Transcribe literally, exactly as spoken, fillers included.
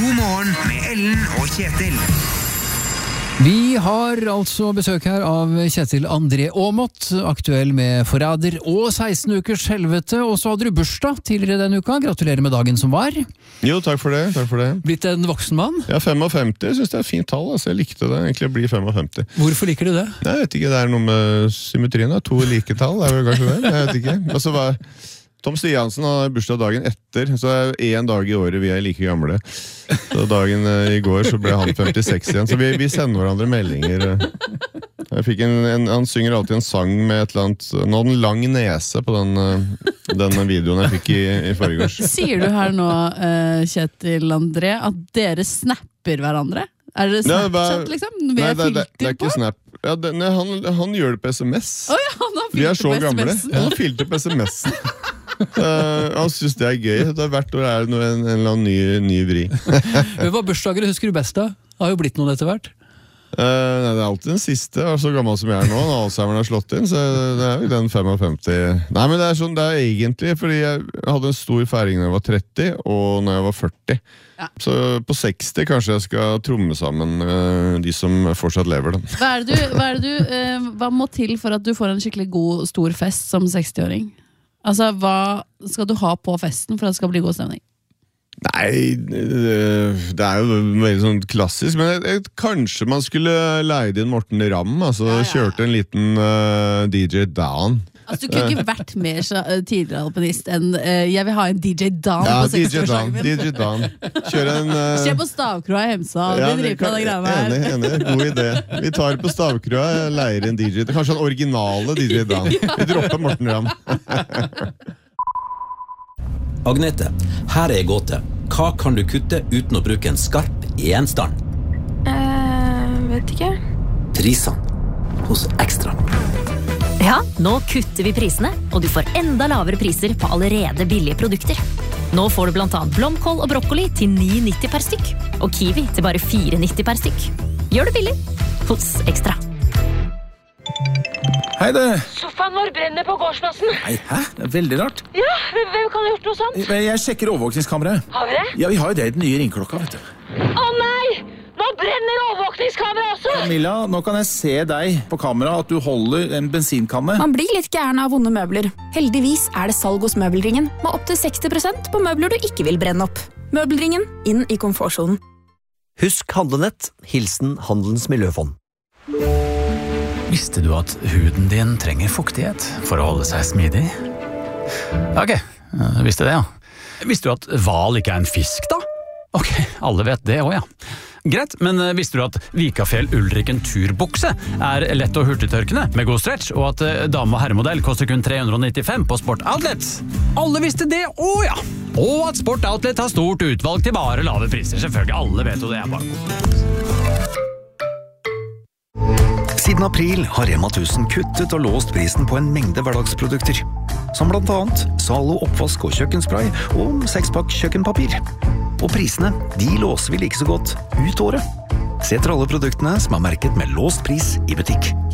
God morgen med Ellen og Kjetil. Vi har altså besøk her av Kjetil André Aamodt, aktuell med Forræder og seksten ukers helvete, og så hadde du bursdag tidligere denne uka. Gratulerer med dagen som var. Jo, takk for det, takk for det. Blitt en voksen mann? Ja, femtifem, jeg synes det er et fint tall, altså jeg likte det egentlig å bli femtifem. Hvorfor liker du det? Nei, jeg vet ikke, det er noe med symmetrien, to like tall, er vel kanskje det, jeg vet ikke. Og så var Tom Stiansen har bursdag dagen etter, så er det en dag i året vi er like gamle. Så dagen i går så ble han femtiseks igjen, så vi, vi sender hverandre meldinger. Jeg fikk en, en, han synger alltid en sang med et eller annet, nå hadde en lang nese på den, den videoen jeg fikk i, i forrige års. Sier du her nå, Kjetil André, at dere snapper hverandre? Er det Snapchat, liksom? Vi nei, er det, det, det er ikke på? Snap. Ja, det, nei, han, han gjør det på sms. Oh, ja, han har vi er så på gamle. S M S. Han har filter på sms-en. Uh, han synes det er gøy. Det er hvert år er det noe, en, en eller annen ny, ny vri. Hva bursdager husker du best da? Det har jo blitt noen etter hvert. Uh, nei, det er alltid den siste. Jeg er så gammel som jeg er nå. Når Alzheimer har slått inn, så det er vel den femtifem. Nei, men det er sånn, det er egentlig fordi jeg hadde en stor feiring når jeg var tretti, og når jeg var førti. Ja. Så på seksti kanskje jeg skal tromme sammen uh, de som fortsatt lever den. Hva er det du, hva, er det du, uh, hva må til for at du får en skikkelig god, stor fest som sekstiåring? Altså, hva skal du ha på festen for at det skal bli god stemning? Nei, det er jo veldig sånn klassisk, men jeg, jeg, kanskje man skulle leie inn Morten Ramm, altså ja, ja, ja. Kjørte en liten uh, D J Dan. Altså, du kunne ikke vært mer tidligere alpinist enn uh, jeg vil ha en D J Dan ja, på sekstiårsdagen min. D J Dan, Kjøre en... Uh... Skje på Stavkroa i Hemsedal, ja, vi driver på det greiene her. Enig, enig, god idé. Vi tar på Stavkroa, leier en D J. Kanskje en originale D J Dan. Vi dropper Morten Ramm. Agnete, her er gåte. Hva kan du kutte uten å bruke en skarp gjenstand? Eh, vet ikke. Prisene hos Ekstra. Ja, nå kutter vi prisene, og du får enda lavere priser på allerede billige produkter. Nå får du blant annet blomkål og brokkoli til ni nitti per stykk, og kiwi til bare fire nitti per stykk. Gjør det billig hos Ekstra. Hei det. Sofaen vår brenner på gårdsplassen. Nei, hæ? Det er veldig rart. Ja, hvem kan ha gjort noe sånt? Jeg sjekker overvåkningskameraet. Har vi det? Ja, vi har jo det den nye ringklokka, vet du. Å nei! Nå brenner overvåkningskameraet også! Camilla, nå kan jeg se deg på kamera at du holder en bensinkanne. Man blir litt gæren av vonde møbler. Heldigvis er det salg hos Møbelringen, med opp til seksti prosent på møbler du ikke vil brenne opp. Møbelringen, inn i komfortsonen. Husk handlenett, hilsen Handelens Miljøfond. Visste du at huden din trenger fuktighet for å holde seg smidig? Ok, visste det, ja. Visste du at hval ikke er en fisk, da? Ok, alle vet det også, ja. Greit, men visste du at Vikafjell Ulriken turbukse er lett og hurtigtørkende med god stretch, og at dame- og herremodell koster kun tre hundre nittifem på Sport Outlet? Alle visste det også, ja. Og at Sport Outlet har stort utvalg til bare lave priser. Selvfølgelig, alle vet jo det er bare. Siden april har Rema tusen kuttet og låst prisen på en mengde hverdagsprodukter, som blant annet Zalo oppvask og kjøkkenspray og sekspakk kjøkkenpapir. Og prisene, de låser vi like så godt ut året. Se etter alle produktene som er merket med låst pris i butikk.